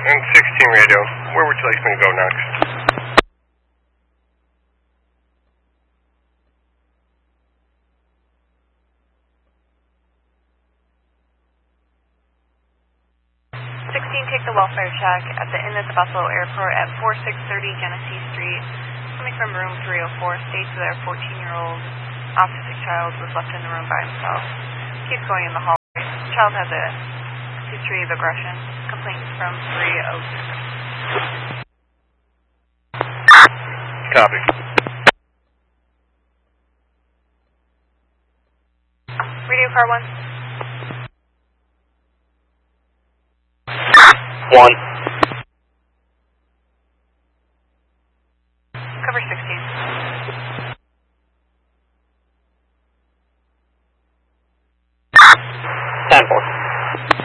And 16 radio, where would you like me to go next? Take the welfare check at the Inn at the Buffalo Airport at 4630 Genesee Street. Coming from room 304, states that their 14-year-old autistic child was left in the room by himself. Keeps going in the hallway. The child has a history of aggression. Complaints from 306. Copy. Radio car 1. 1.